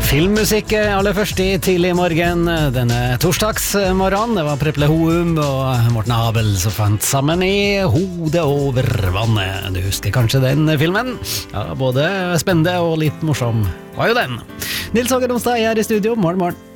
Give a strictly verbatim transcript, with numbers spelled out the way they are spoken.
Filmmusikk aller først i tidlig morgen denne torsdagsmorgen. Det var Preple Houm og Morten Abel som fant sammen i Hodet over vannet. Du husker kanskje den filmen? Ja, både spennende og litt morsom var jo den. Nils Åger Onsdag er i studio. Morgen, morgen.